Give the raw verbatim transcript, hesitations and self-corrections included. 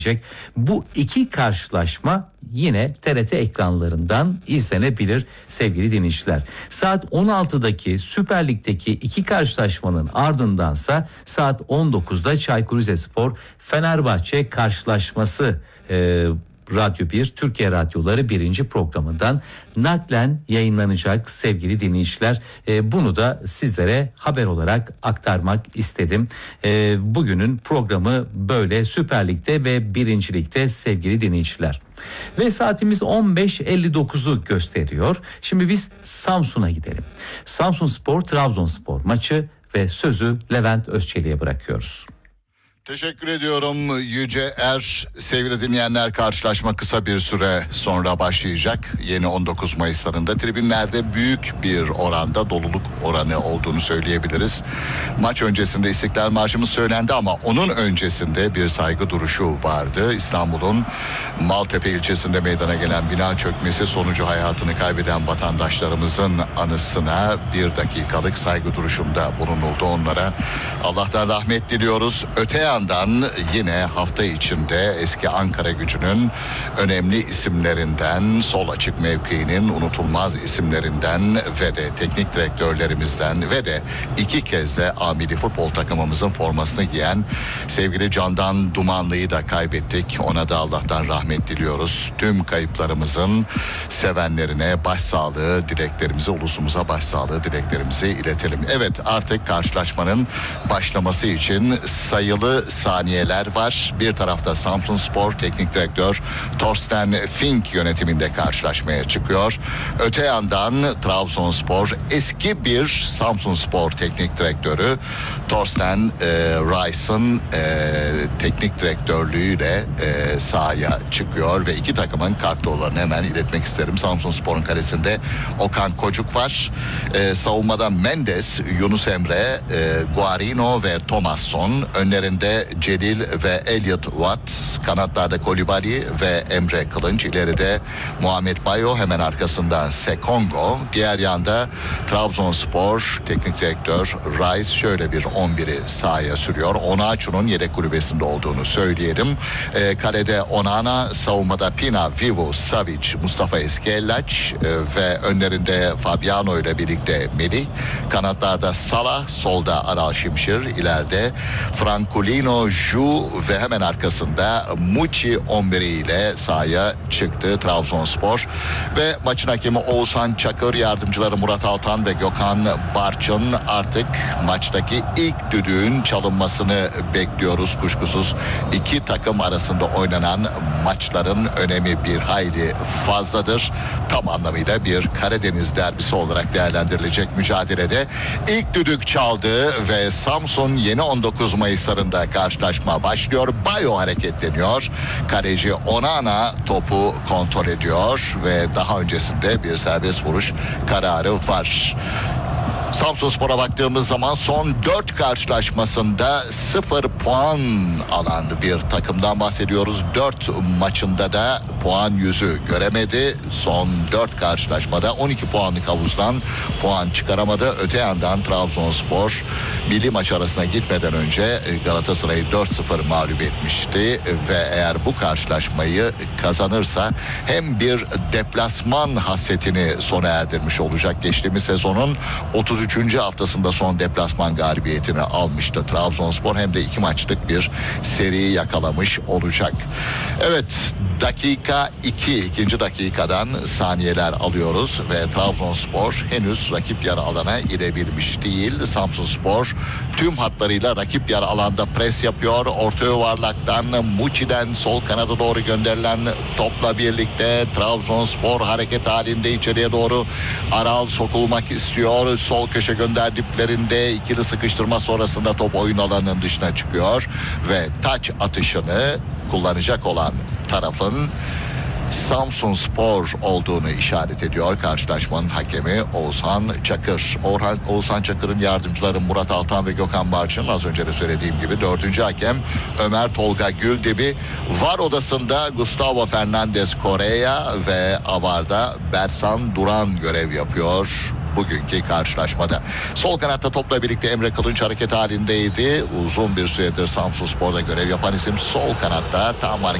Bu iki karşılaşma yine T R T ekranlarından izlenebilir sevgili dinleyiciler. Saat on altıdaki Süper Lig'deki iki karşılaşmanın ardındansa saat on dokuzda Çaykur Rizespor Fenerbahçe karşılaşması e, Radyo bir, Türkiye Radyoları birinci programından naklen yayınlanacak sevgili dinleyiciler. E, bunu da sizlere haber olarak aktarmak istedim. E, bugünün programı böyle Süper Lig'de ve birinci Lig'de sevgili dinleyiciler. Ve saatimiz on beş elli dokuzu gösteriyor. Şimdi biz Samsun'a gidelim. Samsunspor Trabzonspor maçı ve sözü Levent Özçelik'e bırakıyoruz. Teşekkür ediyorum Yüce Er. Sevgili dinleyenler, karşılaşma kısa bir süre sonra başlayacak. Yeni on dokuz Mayıs'larında tribünlerde büyük bir oranda doluluk oranı olduğunu söyleyebiliriz. Maç öncesinde İstiklal Marşımız söylendi ama onun öncesinde bir saygı duruşu vardı. İstanbul'un Maltepe ilçesinde meydana gelen bina çökmesi sonucu hayatını kaybeden vatandaşlarımızın anısına bir dakikalık saygı duruşunda bulunuldu. Onlara Allah'tan rahmet diliyoruz. Öte yandan yine hafta içinde eski Ankara Gücü'nün önemli isimlerinden, sol açık mevkiinin unutulmaz isimlerinden ve de teknik direktörlerimizden ve de iki kez de A milli futbol takımımızın formasını giyen sevgili Candan Dumanlı'yı da kaybettik. Ona da Allah'tan rahmet diliyoruz. Tüm kayıplarımızın sevenlerine başsağlığı dileklerimizi, ulusumuza başsağlığı dileklerimizi iletelim. Evet, artık karşılaşmanın başlaması için sayılı saniyeler var. Bir tarafta Samsunspor teknik direktör Thorsten Fink yönetiminde karşılaşmaya çıkıyor. Öte yandan Trabzonspor eski bir Samsunspor teknik direktörü Thorsten e, Rice'ın e, teknik direktörlüğüyle e, sahaya çıkıyor ve iki takımın kartlarını hemen iletmek isterim. Samsunspor'un kalesinde Okan Kocuk var. E, savunmada Mendes, Yunus Emre, e, Guarino ve Thomasson. Önlerinde Celil ve Elliot Watt, kanatlarda Kolibali ve Emre Kılınç, ileride Muhammed Bayo, hemen arkasından Sekongo. Diğer yanda Trabzonspor teknik direktör Rice şöyle bir on biri sahaya sürüyor. Onaçu'nun yedek kulübesinde olduğunu söyleyelim. E, kalede Onana, savunmada Pina, Vivu, Savic, Mustafa Eskellaç e, ve önlerinde Fabiano ile birlikte Melih. Kanatlarda Salah, solda Aral Şimşir, ileride Francolino Ju ve hemen arkasında Muçi on biri ile sahaya çıktı Trabzonspor. Ve maçın hakemi Oğuzhan Çakır, yardımcıları Murat Altan ve Gökhan Barçın. Artık maçtaki ilk düdüğün çalınmasını bekliyoruz. Kuşkusuz iki takım arasında oynanan maçların önemi bir hayli fazladır. Tam anlamıyla bir Karadeniz derbisi olarak değerlendirilecek mücadelede ilk düdük çaldı ve Samsun yeni on dokuz Mayıs'larında karşılaşma başlıyor. Bayo hareketleniyor. Kaleci Onana topu kontrol ediyor ve daha öncesinde bir serbest vuruş kararı var. Samsunspor'a baktığımız zaman son dört karşılaşmasında sıfır puan alan bir takımdan bahsediyoruz. dört maçında da puan yüzü göremedi. Son dört karşılaşmada on iki puanlık havuzdan puan çıkaramadı. Öte yandan Trabzonspor milli maç arasına gitmeden önce Galatasaray'ı dört sıfır mağlup etmişti ve eğer bu karşılaşmayı kazanırsa hem bir deplasman hasretini sona erdirmiş olacak. Geçtiğimiz sezonun otuz üçüncü haftasında son deplasman galibiyetini almıştı Trabzonspor, hem de iki maçlık bir seri yakalamış olacak. Evet, dakika iki, ikinci dakikadan saniyeler alıyoruz ve Trabzonspor henüz rakip yarı alana girebilmiş değil. Samsunspor tüm hatlarıyla rakip yarı alanda pres yapıyor. Orta yuvarlaktan Muçi'den sol kanada doğru gönderilen topla birlikte Trabzonspor hareket halinde içeriye doğru. Aral sokulmak istiyor. Sol köşe gönderdiklerinde ikili sıkıştırma sonrasında top oyun alanının dışına çıkıyor ve taç atışını kullanacak olan tarafın Samsunspor olduğunu işaret ediyor karşılaşmanın hakemi Oğuzhan Çakır. Orhan, Oğuzhan Çakır'ın yardımcıları Murat Altan ve Gökhan Barçın, az önce de söylediğim gibi dördüncü hakem Ömer Tolga Güldibi. VAR odasında Gustavo Fernandez Correa ve A V R'da Bersan Duran görev yapıyor. bugünkü karşılaşmada. Sol kanatta topla birlikte Emre Kılınç hareket halindeydi. Uzun bir süredir Samsunspor'da görev yapan isim sol kanatta tam hareket